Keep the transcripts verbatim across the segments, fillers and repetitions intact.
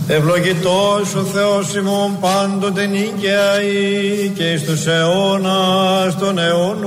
Ευλογητός ο Θεός ημών πάντοτε νίκαιαη και εις τους αιώνας των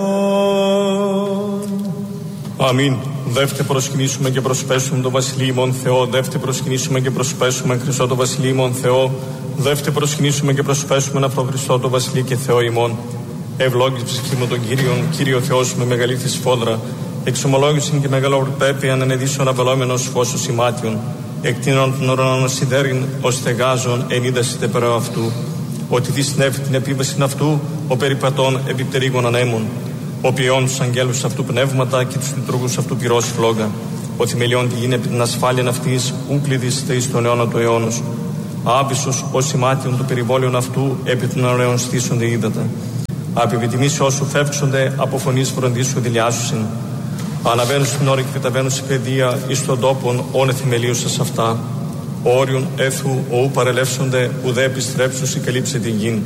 αιώνων. Αμήν. Δεύτε προσκυνήσουμε και προσπέσουμε το Βασιλείο ημών Θεό. Δεύτε προσκυνήσουμε και προσπέσουμε Χριστό το Βασιλείο ημών Θεό. Δεύτε προσκυνήσουμε και προσπέσουμε να Χριστό το Βασιλείο και Θεό ημών. Ευλόγης ψυχή μου τον Κύριον, Κύριο Θεός με μεγαλύτερη σφόδρα. Εξομολόγησιν και μεγαλοπρέπειαν ανεδίσεων αβελόμενος φως σημάτιον. Εκτείνων των ουρανών σιδέριν ω στεγάζων εν είδασιτε περαό αυτού. Ότι δι συνέφη την επίβαση αυτού, ο περιπατών επιπτερίγων ανέμων. Ο ποιόν του αγγέλου αυτού πνεύματα και του λειτουργού αυτού πυρός φλόγα. Ο θημελιών τη γίνει επί την ασφάλεια αυτή, ούκλειδίστε ει τον αιώνα του αιώνο. Άβυσο ω σημάτιον του περιβόλαιων αυτού, επί των ωραίων στήσονται ύδατα. Απ' όσου φεύξονται, από φωνή φροντίσου δηλιάζουσιν. Αναβαίνουν στην ώρα και καταβαίνουν στην παιδεία εις των τόπων όν εθιμελίουσας αυτά. Όριον έθου οού παρελεύσονται ουδέ επιστρέψους ή καλύψε την γην.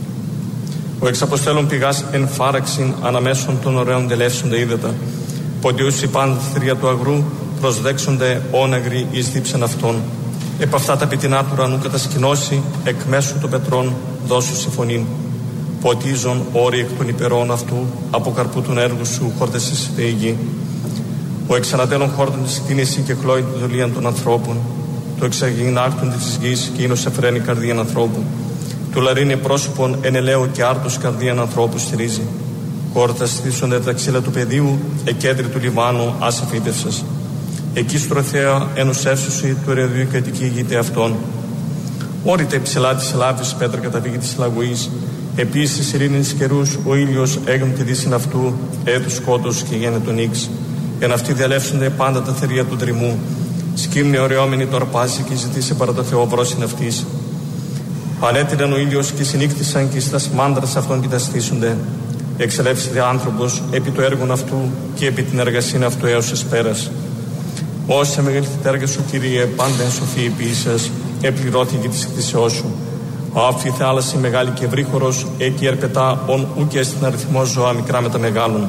Ο εξαποστέλων πηγάς εν φάραξιν αναμέσων των ωραίων τελεύσονται είδετα. Ποντιούς η πάντα θηρία του αγρού προσδέξονται όναγροι εις δίψαν αυτών. Επ' αυτά τα πιτινά του ουρανού κατασκηνώσει εκ μέσου των πετρών δώσου συμφωνήν. Ποτίζον όροι εκ των υπερών αυτού από καρπού των έργου σου χορτεσίσετε η γη. Ο εξανατέλων χόρτων της κτίνηση και κλώει την δουλεία των ανθρώπων. Το εξαγεινάκτων της γης και είναι εφραίνει καρδίαν ανθρώπου. Του λαρίνει πρόσωπον εν ελαίου και άρτος καρδίαν ανθρώπου στηρίζει. Χόρτα στήσονται τα ξύλα του πεδίου, εκέντρη του λιμάνου άσε φύτευσας. Εκεί στρωθέα ενός εύσωση του ερεδίου κατοικεί γείται αυτών. Όρητε υψηλά της Ελλάδης πέτρα καταβήγη της λαγωής. Επίσης ειρήνης καιρούς ο ήλιος έγνω τη δύσιν αυτού, έδου σκότος και γένετο νίξ. Εν αυτοί διαλεύσονται πάντα τα θερία του δρυμού. Σκύμνη ωρεόμενη το αρπάζει και ζητήσε παρά το Θεό βρόσιν αυτής. Ανέτειναν ο ήλιος και συνήκτησαν και στα μάντρας αυτών κοιταστήσονται. Εξελεύσεται άνθρωπος επί το έργον αυτού και επί την εργασία αυτού έως εσπέρας. Όσα μεγαλύτερη έργα σου, Κύριε, πάντα εν σοφή ποιήσας, επληρώθηκε της κτήσεώς σου. Άφη θάλασσα μεγάλη και βρύχωρος, εκεί ερπετά ον ούκε στην αριθμό ζωά μικρά με τα μεγάλων.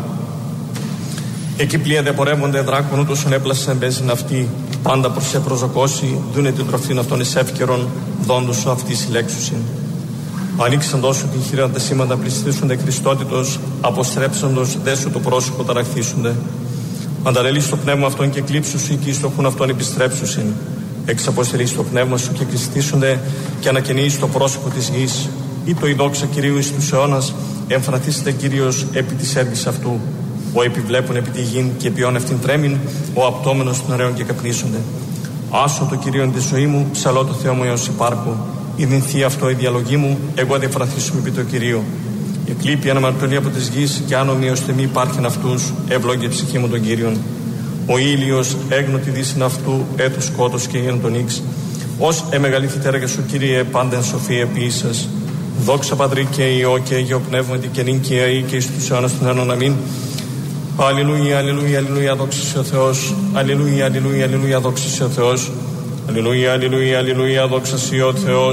Εκεί πλοία πορεύονται δράκων ούτως ον έπλασαν μπέζιν αυτοί, πάντα προς σε προζωκώσει, δούνε την τροφήν αυτών εις εύκαιρον, δόντους σου αυτοί συλλέξουσιν. Ανοίξαν δώσου την χείρα τα σήματα πληστήσονται Χριστότητος, αποστρέψαντος δέσου το πρόσωπο ταραχθήσονται. Ανταρελείς το πνεύμα αυτών και κλείψουσι και εις το χουν αυτών επιστρέψουσιν. Εξαποστελείς το πνεύμα σου και κλειστήσονται και ανακαινείς το πρόσωπο της γης. Ή το η δόξα Κυρίου εις τους αιώνας, εμφανιστείτε Κύριος επί της έργης αυτού. Ο επιβλέπουν επί τη γην και ποιόν αυτήν τρέμην, ο απτόμενος των ωραίων και καπνίσονται. Άσο το Κυρίον τη ζωή μου, ψαλώ το Θεό μου έως υπάρχω. Ιδινθεί αυτό η διαλογή μου, εγώ διαφραθήσουμε επί το Κυρίο. Εκλείπει αναμαρτωλή από της γης και άνομοι ως τιμή υπάρχεν αυτούς, ευλόγη ψυχή μου τον Κύριον. Ο ήλιος έγνω τη δύσιν αυτού, έτου σκότος και γένο τον ίξ. Ως εμεγαλήθη έργα σου, Κύριε, πάντα εν σοφία ποιήσας. Δόξα Πατρί και Υιό και Αγίο Πνεύματι και νυν και αεί και εις τους αιώνας των αιώνων. Αμήν. Αλληλούια, αλληλούια, αλληλούια, δόξα σε ο Θεός. Αλληλούια, αλληλούια, αλληλούια, δόξα σε ο Θεός. Αλληλούια, αλληλούια, αλληλούια, δόξα σε ο Θεός.